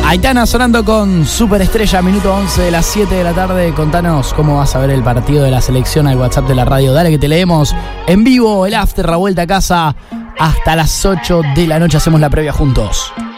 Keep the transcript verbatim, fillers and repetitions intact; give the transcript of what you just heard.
Aitana sonando con Superestrella, minuto once de las siete de la tarde. Contanos cómo vas a ver el partido de la selección al WhatsApp de la radio. Dale que te leemos en vivo, el after, la vuelta a casa. Hasta las ocho de la noche hacemos la previa juntos.